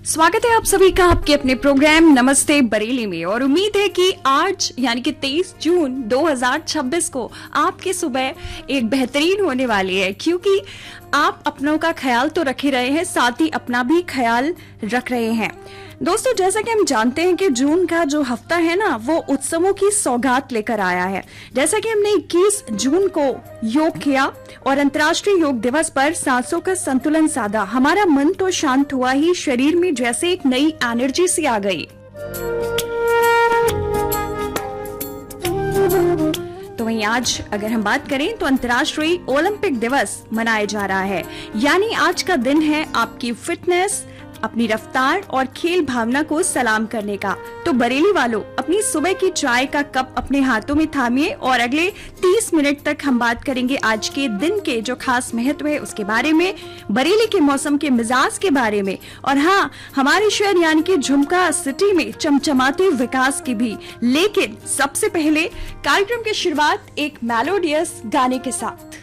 स्वागत है आप सभी का आपके अपने प्रोग्राम नमस्ते बरेली में। और उम्मीद है कि आज यानी कि 23 जून 2026 को आपकी सुबह एक बेहतरीन होने वाली है, क्योंकि आप अपनों का ख्याल तो रख ही रहे हैं, साथ ही अपना भी ख्याल रख रहे हैं। दोस्तों, जैसा कि हम जानते हैं कि जून का जो हफ्ता है ना, वो उत्सवों की सौगात लेकर आया है। जैसा कि हमने 21 जून को योग किया और अंतर्राष्ट्रीय योग दिवस पर सांसों का संतुलन साधा, हमारा मन तो शांत हुआ ही, शरीर में जैसे एक नई एनर्जी सी आ गई। तो वहीं आज अगर हम बात करें तो अंतर्राष्ट्रीय ओलंपिक दिवस मनाया जा रहा है, यानी आज का दिन है आपकी फिटनेस, अपनी रफ्तार और खेल भावना को सलाम करने का। तो बरेली वालों, अपनी सुबह की चाय का कप अपने हाथों में थामिए और अगले 30 मिनट तक हम बात करेंगे आज के दिन के जो खास महत्व है उसके बारे में, बरेली के मौसम के मिजाज के बारे में, और हाँ, हमारे शहर यानी कि झुमका सिटी में चमचमाते विकास की भी। लेकिन सबसे पहले कार्यक्रम की शुरुआत एक मेलोडियस गाने के साथ।